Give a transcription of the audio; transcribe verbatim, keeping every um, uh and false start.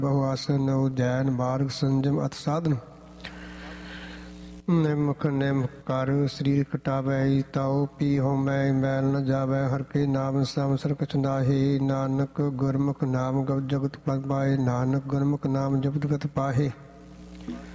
ਬਹੁ ਆਸਨ ਉਜੈਨ ਮਾਰਗ ਸੰਜਮ ਅਤ ਸਾਧਨ। ਨਿਮਕ ਨਿਮ ਕਰ ਸਰੀਰ ਕਟਾਵੈ ਤਾਉ ਪੀ ਹੋਮੈ ਮੈਲ ਨ ਜਾਵੈ। ਹਰਿ ਕੇ ਨਾਮ ਸੰਸਰ ਕਛ ਨਾਹੀ ਨਾਨਕ ਗੁਰਮੁਖ ਨਾਮ ਜਗਤ ਪਦ ਪਾਏ। ਨਾਨਕ ਗੁਰਮੁਖ ਨਾਮ ਜਪਤ ਗਤ ਪਾਹੇ।